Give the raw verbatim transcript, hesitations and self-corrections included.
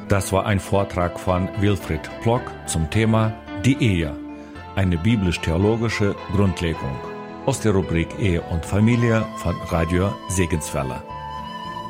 Das war ein Vortrag von Wilfried Plock zum Thema Die Ehe, eine biblisch-theologische Grundlegung aus der Rubrik Ehe und Familie von Radio Segenswelle.